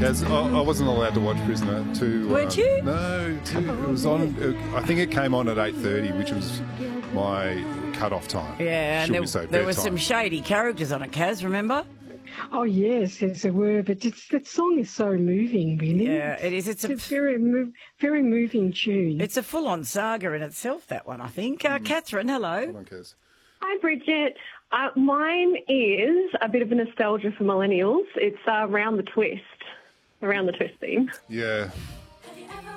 Yes, I wasn't allowed to watch Prisoner. Weren't you? No, it was on. I think it came on at 8:30, which was my cut-off time. Yeah, and there were some shady characters on it, Kaz, remember? Oh, yes, there were, but that song is so moving, really. Yeah, it is. It's a very moving tune. It's a full-on saga in itself, that one, I think. Catherine, hello. Hold on, Kaz. Hi, Bridget. Mine is a bit of a nostalgia for millennials. It's Around the Twist theme. Yeah,